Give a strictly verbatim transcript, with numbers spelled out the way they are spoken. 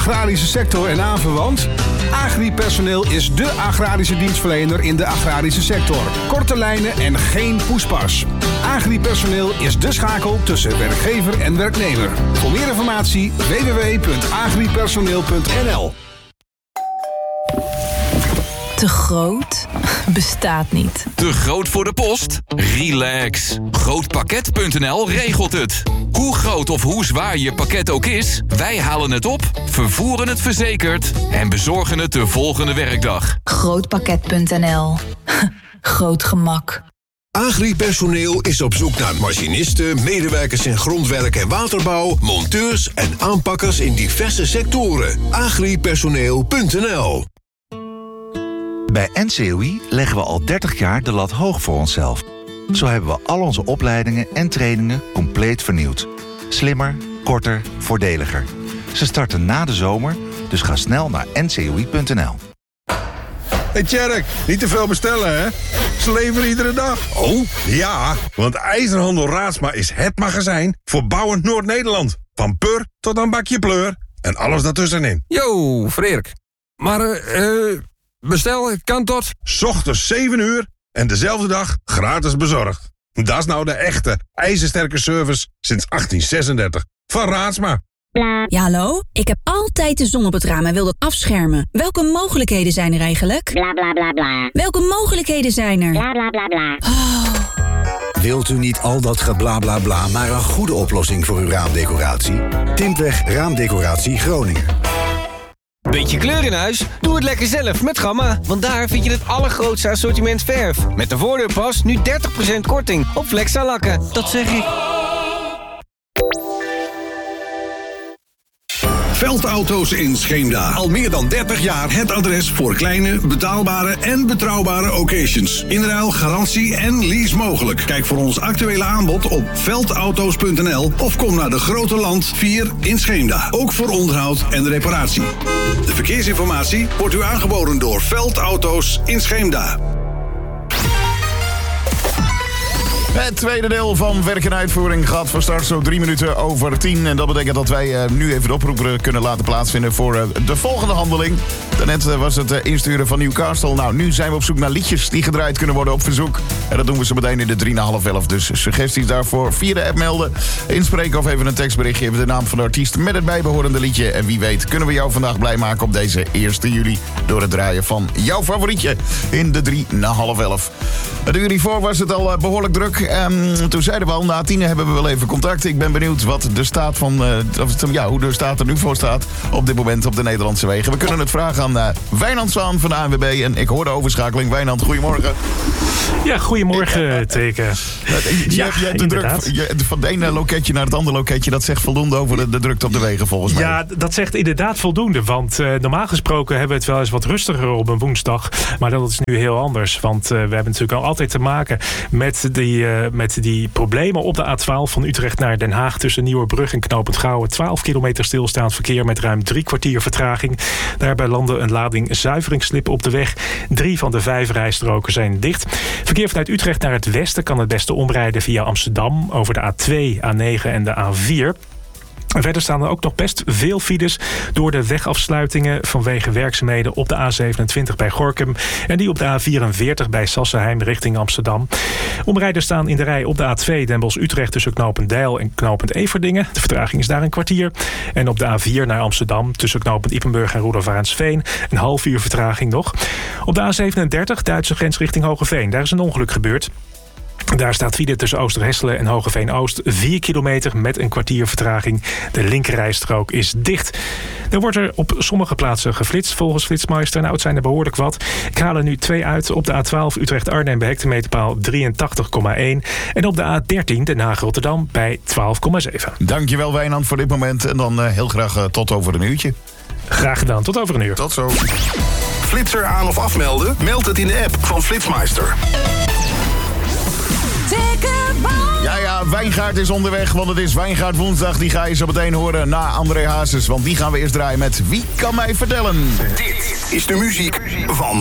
Agrarische sector en aanverwant? Agripersoneel is dé agrarische dienstverlener in de agrarische sector. Korte lijnen en geen poespas. Agripersoneel is de schakel tussen werkgever en werknemer. Voor meer informatie w w w punt agripersoneel punt n l. Te groot? Bestaat niet. Te groot voor de post? Relax. Grootpakket punt n l regelt het. Hoe groot of hoe zwaar je pakket ook is, wij halen het op, vervoeren het verzekerd en bezorgen het de volgende werkdag. Grootpakket punt n l. Groot gemak. Agripersoneel is op zoek naar machinisten, medewerkers in grondwerk en waterbouw, monteurs en aanpakkers in diverse sectoren. agripersoneel punt n l. Bij N C O I leggen we al dertig jaar de lat hoog voor onszelf. Zo hebben we al onze opleidingen en trainingen compleet vernieuwd. Slimmer, korter, voordeliger. Ze starten na de zomer, dus ga snel naar N C O I punt n l. Hey Tjerk, niet te veel bestellen, hè? Ze leveren iedere dag. Oh, ja, want IJzerhandel Raadsma is het magazijn voor bouwend Noord-Nederland. Van pur tot aan bakje pleur en alles daartussenin. Yo, Freerk. Maar, eh, uh, bestel kan tot... 's Ochtends zeven uur en dezelfde dag gratis bezorgd. Dat is nou de echte ijzersterke service sinds achttien zesendertig. Van Raadsma. Ja, hallo? Ik heb altijd de zon op het raam en wil dat afschermen. Welke mogelijkheden zijn er eigenlijk? Bla bla bla bla. Welke mogelijkheden zijn er? Bla bla bla bla. Oh. Wilt u niet al dat gebla bla bla, maar een goede oplossing voor uw raamdecoratie? Tintweg Raamdecoratie Groningen. Beetje kleur in huis? Doe het lekker zelf met Gamma. Want daar vind je het allergrootste assortiment verf. Met de voordeurpas nu dertig procent korting op Flexa-lakken. Dat zeg ik. Veldauto's in Scheemda. Al meer dan dertig jaar het adres voor kleine, betaalbare en betrouwbare occasions. Inruil, garantie en lease mogelijk. Kijk voor ons actuele aanbod op veldauto's punt n l of kom naar de Grote Land vier in Scheemda. Ook voor onderhoud en reparatie. De verkeersinformatie wordt u aangeboden door Veldauto's in Scheemda. Het tweede deel van Werk en Uitvoering gaat van start zo drie minuten over tien. En dat betekent dat wij uh, nu even de oproep kunnen laten plaatsvinden voor uh, de volgende handeling. Daarnet uh, was het uh, insturen van Newcastle. Nou, nu zijn we op zoek naar liedjes die gedraaid kunnen worden op verzoek. En dat doen we zo meteen in de drie na half elf. Dus suggesties daarvoor via de app melden, inspreken of even een tekstberichtje. Even de naam van de artiest met het bijbehorende liedje. En wie weet kunnen we jou vandaag blij maken op deze eerste juli... door het draaien van jouw favorietje in de drie na half elf. De uur hiervoor was het al uh, behoorlijk druk. Um, toen zeiden we al, na tien hebben we wel even contact. Ik ben benieuwd wat de staat van, uh, of, ja, hoe de staat er nu voor staat op dit moment op de Nederlandse wegen. We kunnen het vragen aan uh, Wijnand Zwaan van de A N W B. En ik hoor de overschakeling. Wijnand, goedemorgen. Ja, goedemorgen, Teken. Je, je, ja, je hebt de druk je, van het ene loketje naar het andere loketje. Dat zegt voldoende over de, de drukte op de wegen, volgens mij. Ja, dat zegt inderdaad voldoende. Want uh, normaal gesproken hebben we het wel eens wat rustiger op een woensdag. Maar dat is nu heel anders. Want uh, we hebben natuurlijk al altijd te maken met die, uh, met die problemen op de A twaalf van Utrecht naar Den Haag. Tussen Nieuwerbrug en Knopend Gouwen. twaalf kilometer stilstaand verkeer met ruim drie kwartier vertraging. Daarbij landde een lading zuiveringsslip op de weg. Drie van de vijf rijstroken zijn dicht. Verkeer vanuit Utrecht naar het westen kan het beste omrijden via Amsterdam over de A twee, A negen en de A vier. En verder staan er ook nog best veel files door de wegafsluitingen vanwege werkzaamheden op de A zevenentwintig bij Gorinchem en die op de A vierenveertig bij Sassenheim richting Amsterdam. Omrijders staan in de rij op de A twee Den Bosch-Utrecht tussen Knopend Deil en Knopend Everdingen. De vertraging is daar een kwartier. En op de A vier naar Amsterdam tussen Knopend Ippenburg en Roelofarensveen een half uur vertraging nog. Op de A zevenendertig Duitse grens richting Hogeveen. Daar is een ongeluk gebeurd. Daar staat file tussen Oosterhesselen en Hogeveen-Oost. vier kilometer met een kwartier vertraging. De linkerrijstrook is dicht. Er wordt er op sommige plaatsen geflitst volgens Flitsmeister. Nou, het zijn er behoorlijk wat. Ik haal er nu twee uit. Op de A twaalf Utrecht-Arnhem bij hectometerpaal drieëntachtig komma één. En op de A dertien Den Haag-Rotterdam bij twaalf komma zeven. Dankjewel Wijnand voor dit moment. En dan uh, heel graag uh, tot over een uurtje. Graag gedaan. Tot over een uur. Tot zo. Flitser aan of afmelden? Meld het in de app van Flitsmeister. Ja, ja, Wijngaard is onderweg, want het is Wijngaard woensdag. Die ga je zo meteen horen na André Hazes. Want die gaan we eerst draaien met Wie kan mij vertellen? Dit is de muziek van